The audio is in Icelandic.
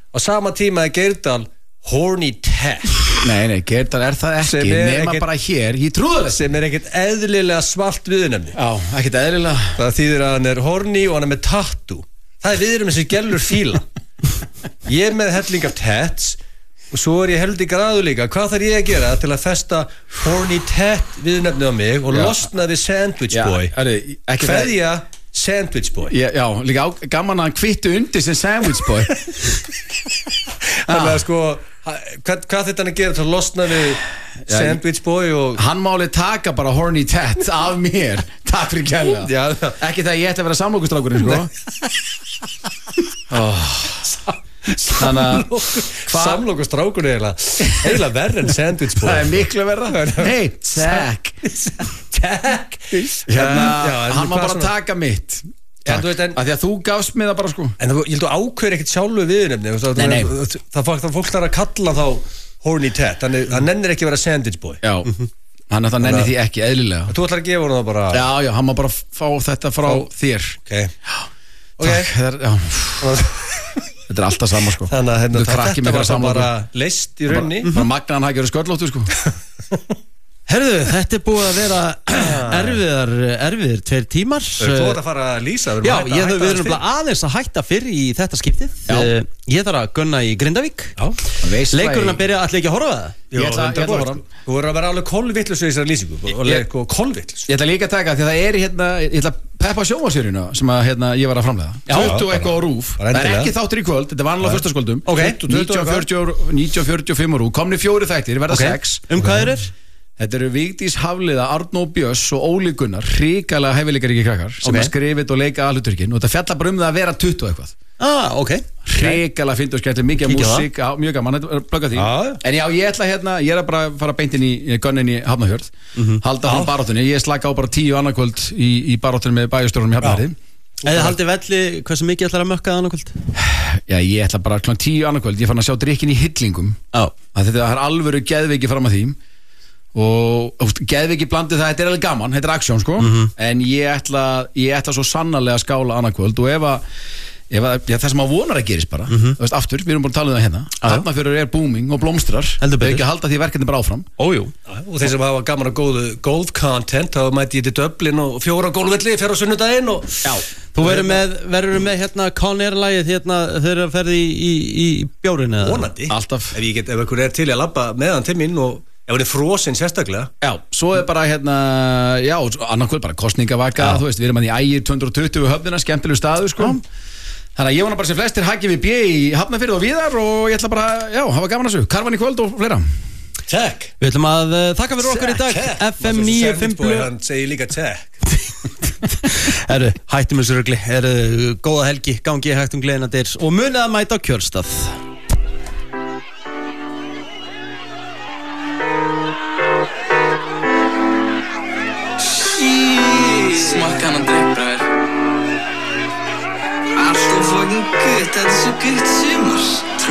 á sama tíma Geirdal horny tat. Nei, Geirdal það ekki nema bara hér, ég trúði það sem ekkert eðlilega svalt viðnefni. Já, ekkert eðlilega. Það þýðir að hann horny og hann með tattoo. Það viðnefni sem gellur fíla. Ég með helling af tats og svo ég heldur í graðu líka. Hvað þarf ég að gera til að festa horny tat viðnefni á mig og losna við Sandwich Boy? Kveðja Sandwich Boy. Já, líka gaman að hann kvittu undir sem Sandwich Boy. Þannig að sko hvað þetta hann að gera til að losna við Sandwich Boy og hann máli taka bara horny tat af mér. Takk fyrir kærlega. Ekki það ég ætti að vera samlokustrákurinn sko. Samlokustrákur eiginlega verð en Sandwich Boy. Það miklu verða. Hey, Takk hann má bara taka mitt af því að þú gafst mig það bara sko. En ég held að ákveður ekkert sjálfu viðnefni. Nei. Það fólk þarf að kalla þá horny tat. Þannig það nennir ekki að vera Sandwich Boy. Já, hann það nennir því ekki eðlilega. Þú ætlar að gefa hann það bara. Já, hann má bara fá þetta frá þér. Þetta alltaf sama sko. Þannig að þetta var það bara leist í raunni. Bara magna hann hafa gerið sköllóttu sko. Herðu, þetta búið að vera erfiðir 2 tímar. Þú ert að fara að lýsa. Já, við erum aðeins að hætta fyrr í þetta skiptið. Ég þarf að gunna í Grindavík. Leikurinn að byrja allir ekki að horfa það. Ég ætla að horfa. Þú verður að vera alveg kolvitlaus í þessari lýsingu. Kolvitlaus. Ég ætla líka að taka því að það ég ætla að peppa sjónvarpsseríuna sem að ég var að framleiða 20 eitthvað á RÚV. Það ekki þáttur í kvöld, þetta er vanlega föstudagskvöldum. 19:45 á RÚV. Komni 4 þættir, verða 6. Hvað er? Þetta eru Vigdís Hafliða, Arnó Björns og Óli Gunnar, hrikalega hæfileikaríkir krakkar sem að skrifið og leika aðhluturkinn og þetta fjallar bara það að vera 20 eitthvað. Hrikalega fint og skemmtileg, mikið músík, mjög gaman, þetta er plöggað því. En já, ég ætla ég er bara að fara beint inn í gunnin í Hafnarfjörð, halda hann baráttunni, ég slaka á bara 10 annarkvöld í baráttunni með bæjarstjórnum í Hafnarfirði. Eða haldið velli, hversu mikið ætlar að mökka það annarkvöld? Já, ég ætla bara kl. 10 annarkvöld, ég fann að sjá drikkin í hillingum, að þetta er alvöru geðveiki fram að því. Og geðviki blandið það, þetta er alveg gaman, þetta er aksjón sko. En ég ætla svo sannarlega að skála annarkvöld og ef það sem að vonar að gerist bara aftur, við erum búin að tala um það hérna Hafnarfjörður er booming og blómstrar við erum ekki að halda því verkefni bara áfram. Og þeir sem hafa gaman að góð content þá mæti ég til Dublin og 4 gólvelli fer á sunnudaginn og þú verður með hérna Con Air-lagið hérna þegar það ferði í bjórin eða? Vonandi, alltaf. Ef einhver er til að labba meðan til mín og ef hún er frosin sérstaklega. Já, svo er bara annarkvöld bara kostningavaka, þú veist, við erum að í Ægir 220 höfnina, skemmtilegu staðu sko. Þannig að ég vona bara sem flestir haggi við bjö í Hafnarfirði og víðar og ég ætla bara, hafa gaman að þessu, karvan í kvöld og fleira. Takk. Við ætlum að þakka fyrir okkur í dag. FM 95 Blu. Hann segir líka takk. Hættum þessu rugli, góða helgi, gangi hægt gleðina dyr og munið að mæta á kjörstað. Smakka hann að drikk, bræður. Allt of fucking gutt, þetta er svo gutt sumar.